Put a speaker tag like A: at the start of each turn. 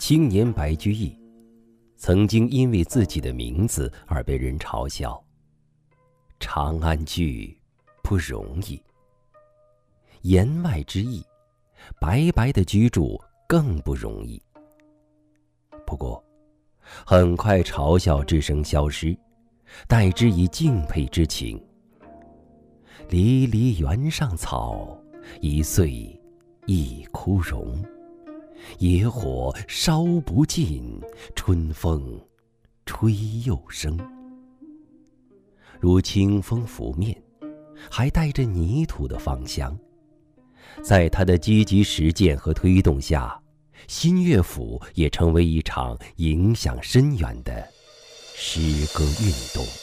A: 青年白居易曾经因为自己的名字而被人嘲笑。长安居不容易，言外之意，白白的居住更不容易。不过，很快嘲笑之声消失，代之以敬佩之情。离离原上草，一岁一枯荣。野火烧不尽，春风吹又生。如清风拂面，还带着泥土的芳香。在他的积极实践和推动下，新乐府也成为一场影响深远的诗歌运动。